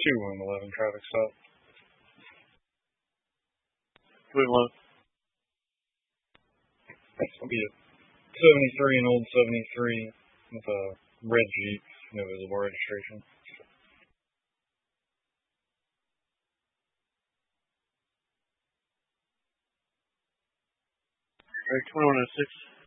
211 traffic stop. Cleveland. That'll be a 73, an old 73 with a red Jeep, no visible registration. Alright, 2106.